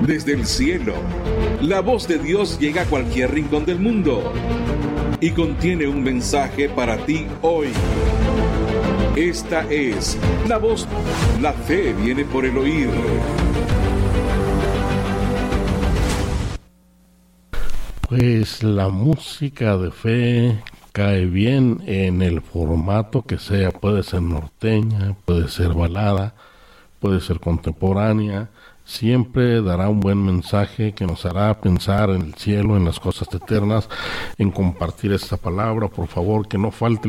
Desde el cielo, la voz de Dios llega a cualquier rincón del mundo y contiene un mensaje para ti hoy. Esta es la voz. La fe viene por el oír. Pues la música de fe cae bien en el formato que sea. Puede ser norteña, puede ser balada, puede ser contemporánea. Siempre dará un buen mensaje que nos hará pensar en el cielo, en las cosas eternas, en compartir esta palabra. Por favor, que no falte